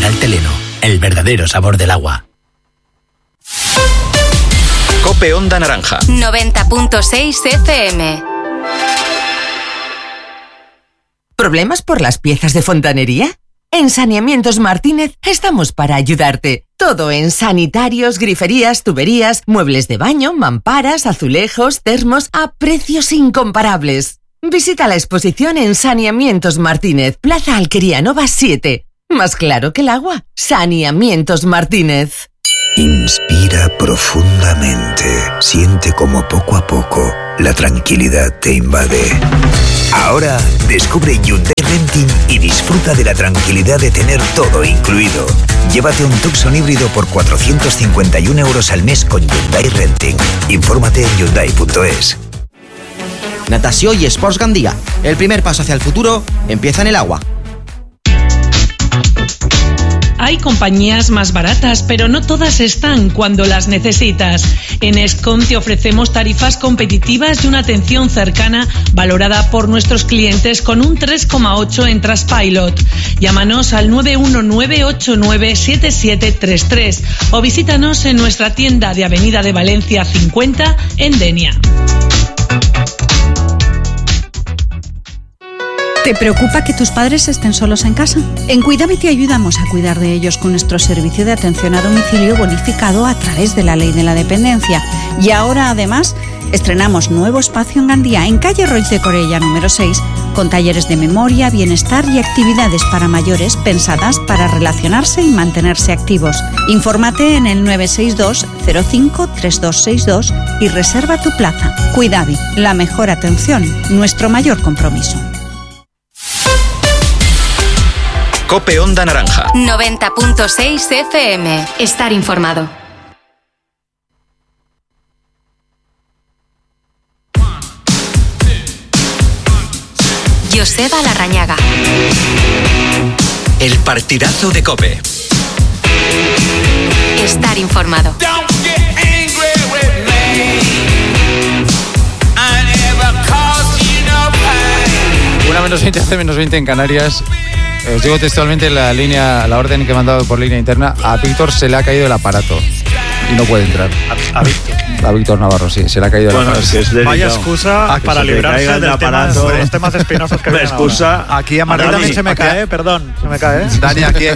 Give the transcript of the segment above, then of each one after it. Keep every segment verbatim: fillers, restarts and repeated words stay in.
Mineral Teleno, el verdadero sabor del agua. COPE Onda Naranja noventa punto seis F M. ¿Problemas por las piezas de fontanería? En Saneamientos Martínez estamos para ayudarte. Todo en sanitarios, griferías, tuberías, muebles de baño, mamparas, azulejos, termos, a precios incomparables. Visita la exposición en Saneamientos Martínez, Plaza Alquería Nova siete. Más claro que el agua. Saneamientos Martínez. Inspira profundamente. Siente como poco a poco la tranquilidad te invade. Ahora descubre Hyundai Renting y disfruta de la tranquilidad de tener todo incluido. Llévate un Tucson híbrido por cuatrocientos cincuenta y uno euros al mes con Hyundai Renting. Infórmate en hyundai punto es. Natació y Sports Gandía. El primer paso hacia el futuro empieza en el agua. Hay compañías más baratas, pero no todas están cuando las necesitas. En Escom te ofrecemos tarifas competitivas y una atención cercana valorada por nuestros clientes con un tres coma ocho en Trustpilot. Llámanos al nueve uno nueve ocho nueve siete siete tres tres o visítanos en nuestra tienda de Avenida de Valencia cincuenta en Denia. ¿Te preocupa que tus padres estén solos en casa? En Cuidame te ayudamos a cuidar de ellos con nuestro servicio de atención a domicilio bonificado a través de la Ley de la Dependencia. Y ahora, además, estrenamos nuevo espacio en Gandía, en calle Roig de Corella número seis, con talleres de memoria, bienestar y actividades para mayores pensadas para relacionarse y mantenerse activos. Infórmate en el nueve seis dos cero cinco tres dos seis dos y reserva tu plaza. Cuidame, la mejor atención, nuestro mayor compromiso. COPE Onda Naranja noventa punto seis F M. Estar informado. Joseba Larrañaga. El partidazo de COPE. Estar informado. Una menos veinte, hace menos veinte en Canarias. Os digo textualmente la línea, la orden que he mandado por línea interna. A Víctor se le ha caído el aparato y no puede entrar. A, a Víctor. A Víctor Navarro, sí, se le ha caído bueno, el aparato. Es que es Vaya excusa ah, para librarse del tema, aparato. De los temas espinosos que vienen excusa ahora. Aquí a Martín también se me cae, ¿eh? Perdón, se me cae. ¿eh? Dani, aquí.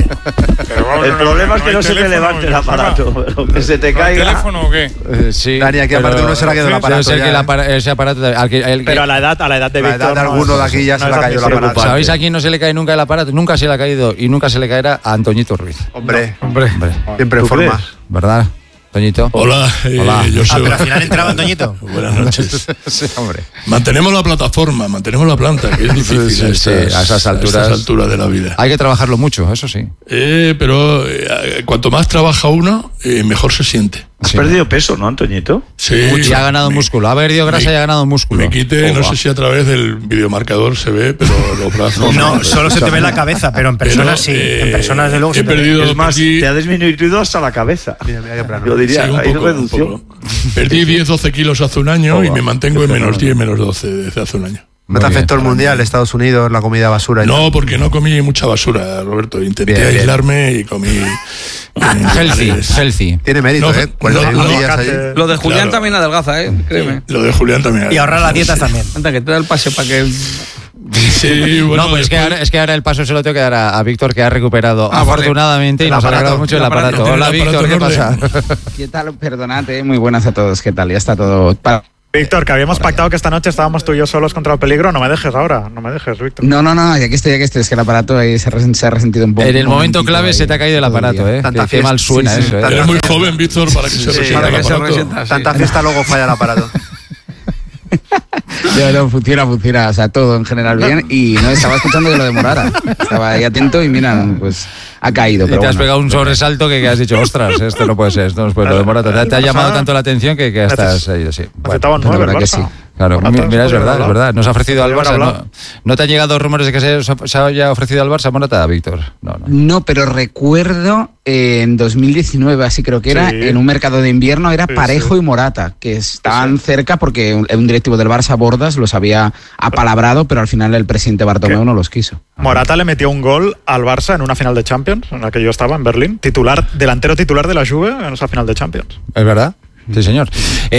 El problema es que no se te levante el aparato, que se te caiga. ¿El teléfono o qué? Eh, sí. Dani, aquí aparte uno se le ha caído el aparato. Debe ser que el apara- ese aparato. Al que, el, pero a la edad, a la edad de Víctor. A la edad de alguno de aquí ya se le ha caído el aparato. ¿Sabéis a quién no se le cae nunca el aparato? Nunca se le ha caído y nunca se le caerá a Antoñito Ruiz. Hombre, hombre, hombre. Siempre en forma. ¿Verdad? Toñito. Hola, eh, Hola. yo soy. Ah, pero al final entraba Toñito. Buenas noches. Sí, hombre. Mantenemos la plataforma, mantenemos la planta, que es difícil sí, a, estas, sí, a esas alturas. a estas alturas de la vida. Hay que trabajarlo mucho, eso sí. Eh, pero eh, cuanto más trabaja uno, eh, mejor se siente. Has sí. perdido peso, ¿no, Antoñito? Sí. Y ha ganado me, músculo. Ha perdido grasa me, y ha ganado músculo. Me quité, oh, no wow. sé si a través del videomarcador se ve, pero los brazos. No, no solo se te ve la cabeza, pero en personas pero, sí. Eh, en personas, desde luego, he perdido. Es más, perdí, te ha disminuido hasta la cabeza. Mira, mira qué plano. Yo diría, sí, hay poco, reducción. Perdí diez doce kilos hace un año oh, y me mantengo en menos diez, menos doce desde hace un año. ¿No te afectó el mundial, Estados Unidos, la comida basura? No, tal? Porque no comí mucha basura, Roberto. Intenté bien, aislarme bien. y comí. healthy, healthy. Tiene mérito, no, ¿eh? cuarenta y uno no, días no, ahí. Lo de Julián claro. también adelgaza, ¿eh? Créeme. Lo de Julián también. Y ahorrar las dietas sí. también. Anda, que te da el paseo para que. Sí, bueno, no, pues es, que ahora, es que ahora el paso se lo tengo que dar a, a Víctor, que ha recuperado ah, afortunadamente vale. y nos ha alegrado mucho el aparato. aparato. Hola, Víctor, ¿qué pasa? ¿Qué tal? Perdonad, eh. Muy buenas a todos. ¿Qué tal? Ya está todo. Para... Víctor, que habíamos pactado que esta noche estábamos tú y yo solos contra el peligro. No me dejes ahora, no me dejes, Víctor. No, no, no, aquí estoy, aquí estoy. Es que el aparato ahí se, res, se ha resentido un poco. En el momento clave ahí, se te ha caído el aparato, ¿eh? Tanta qué mal suena sí, sí. eso, ¿eh? Eres muy joven, Víctor, para que se sí, resienta para el que aparato. Se resienta, sí. Tanta fiesta luego falla el aparato. No, no, funciona, funciona, o sea, todo en general bien. Y no estaba escuchando que lo demorara. Estaba ahí atento y mira, pues ha caído. Y pero te bueno. has pegado un sobresalto que, que has dicho, ostras, esto no puede ser, esto no puede ser, lo demora. Te, te ha llamado tanto la atención que, que estás ahí, sí. Bueno, la verdad que sí. Claro, mira, es verdad, es verdad. Nos ha ofrecido al Barça. No, ¿No te han llegado rumores de que se, se haya ofrecido al Barça, Morata, Víctor? No, no. No, pero recuerdo eh, en dos mil diecinueve, así creo que era, sí. en un mercado de invierno, era sí, Parejo sí. y Morata, que estaban sí. cerca porque un, un directivo del Barça, Bordas, los había apalabrado, pero al final el presidente Bartomeu ¿Qué? no los quiso. Morata le metió un gol al Barça en una final de Champions, en la que yo estaba, en Berlín, titular, delantero titular de la Juve en esa final de Champions. ¿Es verdad? Sí, señor.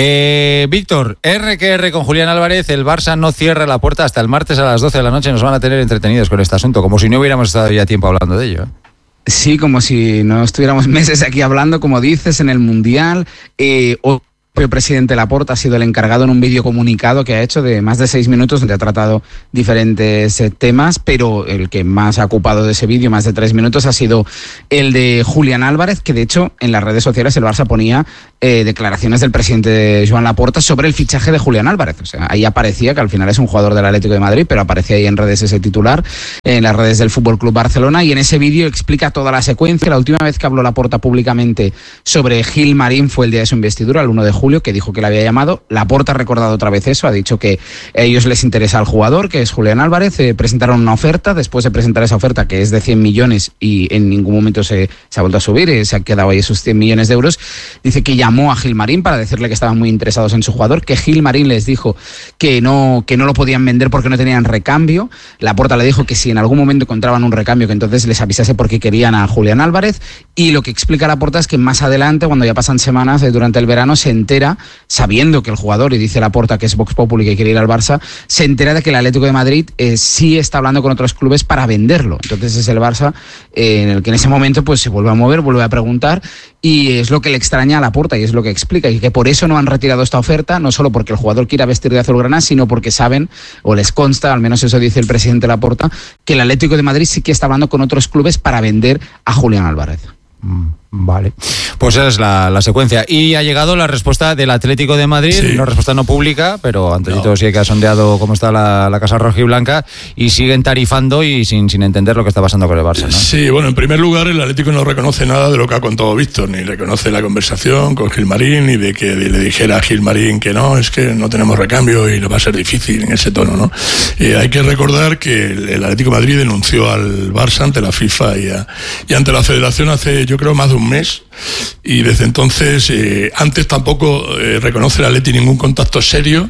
Eh, Víctor, R que R con Julián Álvarez. El Barça no cierra la puerta hasta el martes a las doce de la noche. Nos van a tener entretenidos con este asunto, como si no hubiéramos estado ya tiempo hablando de ello. Sí, como si no estuviéramos meses aquí hablando, como dices, en el Mundial. Eh, o El presidente Laporta ha sido el encargado en un vídeo comunicado que ha hecho de más de seis minutos, donde ha tratado diferentes eh, temas, pero el que más ha ocupado de ese vídeo, más de tres minutos, ha sido el de Julián Álvarez, que de hecho en las redes sociales el Barça ponía eh, declaraciones del presidente Joan Laporta sobre el fichaje de Julián Álvarez. O sea, ahí aparecía, que al final es un jugador del Atlético de Madrid, pero aparecía ahí en redes ese titular, en las redes del F C Barcelona, y en ese vídeo explica toda la secuencia. La última vez que habló Laporta públicamente sobre Gil Marín fue el día de su investidura, el uno de julio, que dijo que le había llamado. Laporta ha recordado otra vez eso, ha dicho que a ellos les interesa al jugador, que es Julián Álvarez. Eh, presentaron una oferta, después de presentar esa oferta, que es de cien millones, y en ningún momento se, se ha vuelto a subir, eh, se ha quedado ahí esos cien millones de euros. Dice que llamó a Gil Marín para decirle que estaban muy interesados en su jugador, que Gil Marín les dijo que no, que no lo podían vender porque no tenían recambio. Laporta le dijo que si en algún momento encontraban un recambio, que entonces les avisase porque querían a Julián Álvarez. Y lo que explica Laporta es que más adelante, cuando ya pasan semanas, eh, durante el verano, se entera, sabiendo que el jugador, y dice Laporta que es Vox Populi, que quiere ir al Barça, se entera de que el Atlético de Madrid eh, sí está hablando con otros clubes para venderlo. Entonces es el Barça eh, en el que en ese momento pues se vuelve a mover, vuelve a preguntar, y es lo que le extraña a Laporta, y es lo que explica, y que por eso no han retirado esta oferta, no solo porque el jugador quiera vestir de azulgrana, sino porque saben, o les consta, al menos eso dice el presidente Laporta, que el Atlético de Madrid sí que está hablando con otros clubes para vender a Julián Álvarez. Mm. Vale, pues esa es la, la secuencia. Y ha llegado la respuesta del Atlético de Madrid, sí. Una respuesta no pública, pero Antonito no. sí que ha sondeado cómo está la, la Casa Rojiblanca, y siguen tarifando y sin, sin entender lo que está pasando con el Barça, ¿no? Sí, bueno, en primer lugar, el Atlético no reconoce nada de lo que ha contado Víctor, ni reconoce la conversación con Gil Marín, ni de que le dijera a Gil Marín que no, es que no tenemos recambio y le va a ser difícil, en ese tono, ¿no? Eh, hay que recordar que el, el Atlético de Madrid denunció al Barça ante la FIFA y, a, y ante la Federación hace, yo creo, más de un mes, y desde entonces eh, antes tampoco eh, reconoce el Atleti ningún contacto serio,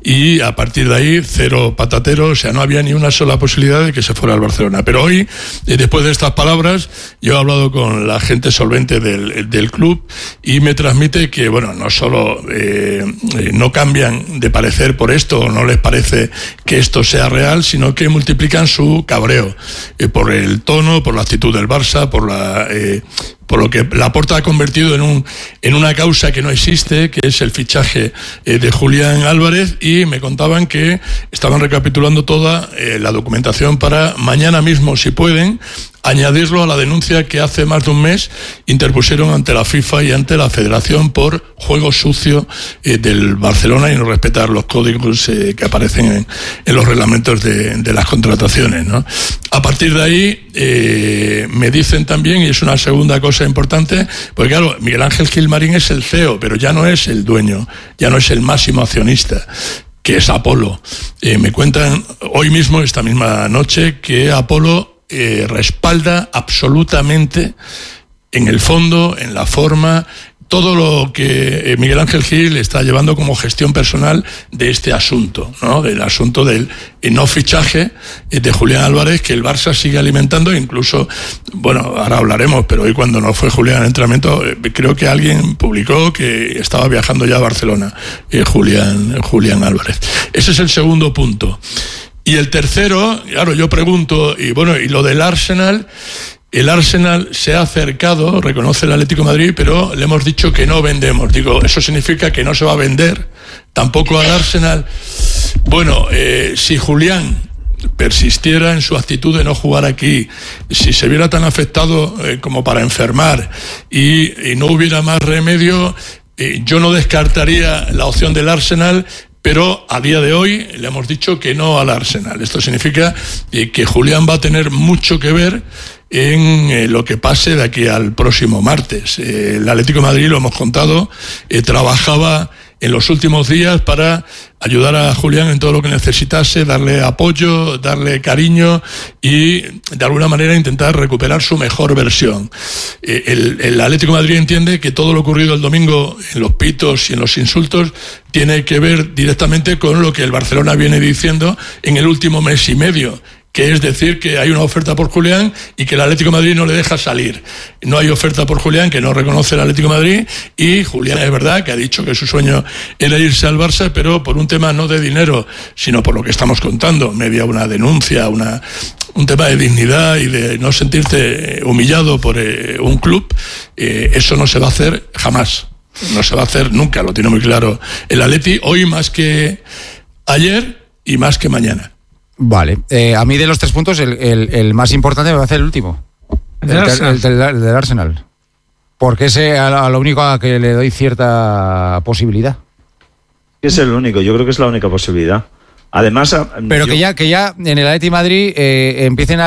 y a partir de ahí cero patatero, o sea, no había ni una sola posibilidad de que se fuera al Barcelona. Pero hoy, eh, después de estas palabras, yo he hablado con la gente solvente del, del club, y me transmite que, bueno, no solo eh, eh, no cambian de parecer por esto, o no les parece que esto sea real, sino que multiplican su cabreo eh, por el tono, por la actitud del Barça, por la eh, por lo que Laporta ha convertido en un en una causa que no existe, que es el fichaje eh, de Julián Álvarez, y me contaban que estaban recapitulando toda eh, la documentación para mañana mismo, si pueden, añadirlo a la denuncia que hace más de un mes interpusieron ante la FIFA y ante la Federación por juego sucio eh, del Barcelona y no respetar los códigos eh, que aparecen en, en los reglamentos de, de las contrataciones, ¿no? A partir de ahí eh, me dicen también, y es una segunda cosa importante, porque claro, Miguel Ángel Gil Marín es el C E O, pero ya no es el dueño, ya no es el máximo accionista, que es Apolo. Eh, me cuentan hoy mismo, esta misma noche, que Apolo Eh, respalda absolutamente, en el fondo, en la forma, todo lo que Miguel Ángel Gil está llevando como gestión personal de este asunto, ¿no? Del asunto del no fichaje de Julián Álvarez, que el Barça sigue alimentando. Incluso, bueno, ahora hablaremos, pero hoy cuando no fue Julián al entrenamiento, creo que alguien publicó que estaba viajando ya a Barcelona, eh, Julián, Julián Álvarez. Ese es el segundo punto. Y el tercero, claro, yo pregunto, y bueno, y lo del Arsenal, el Arsenal se ha acercado, reconoce el Atlético de Madrid, pero le hemos dicho que no vendemos. Digo, ¿eso significa que no se va a vender tampoco al Arsenal? Bueno, eh, si Julián persistiera en su actitud de no jugar aquí, si se viera tan afectado eh, como para enfermar y, y no hubiera más remedio, eh, yo no descartaría la opción del Arsenal, pero a día de hoy le hemos dicho que no al Arsenal. Esto significa eh, que Julián va a tener mucho que ver en eh, lo que pase de aquí al próximo martes. Eh, el Atlético de Madrid, lo hemos contado, eh, trabajaba en los últimos días para ayudar a Julián en todo lo que necesitase, darle apoyo, darle cariño y de alguna manera intentar recuperar su mejor versión. El, el Atlético de Madrid entiende que todo lo ocurrido el domingo en los pitos y en los insultos tiene que ver directamente con lo que el Barcelona viene diciendo en el último mes y medio, que es decir que hay una oferta por Julián y que el Atlético de Madrid no le deja salir. No hay oferta por Julián, que no reconoce el Atlético de Madrid, y Julián es verdad que ha dicho que su sueño era irse al Barça, pero por un tema no de dinero, sino por lo que estamos contando, media una denuncia, una, un tema de dignidad y de no sentirte humillado por eh, un club, eh, eso no se va a hacer jamás. No se va a hacer nunca, lo tiene muy claro el Atleti, hoy más que ayer y más que mañana. Vale, eh, a mí de los tres puntos el, el, el más importante me va a hacer el último, el, el, el, el, el del Arsenal, porque ese a, a lo único a que le doy cierta posibilidad. Es el único, yo creo que es la única posibilidad. Además, pero yo... que ya que ya en el Atleti Madrid eh, empiecen a